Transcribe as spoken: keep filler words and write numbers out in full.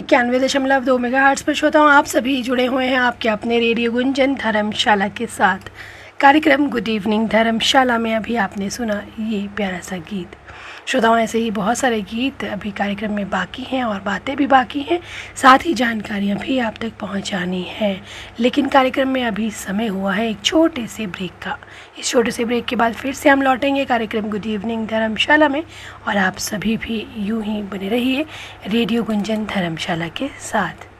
इक्यानवे दशमलव दो मेगा हर्ट्ज़ पर श्रोताओं आप सभी जुड़े हुए हैं आपके अपने रेडियो गुंजन धर्मशाला के साथ। कार्यक्रम गुड इवनिंग धर्मशाला में अभी आपने सुना ये प्यारा सा गीत। श्रोताओं ऐसे ही बहुत सारे गीत अभी कार्यक्रम में बाकी हैं और बातें भी बाकी हैं, साथ ही जानकारियाँ भी आप तक पहुँचानी है। लेकिन कार्यक्रम में अभी समय हुआ है एक छोटे से ब्रेक का। इस छोटे से ब्रेक के बाद फिर से हम लौटेंगे कार्यक्रम गुड इवनिंग धर्मशाला में, और आप सभी भी यूं ही बने रहिए रेडियो गुंजन धर्मशाला के साथ।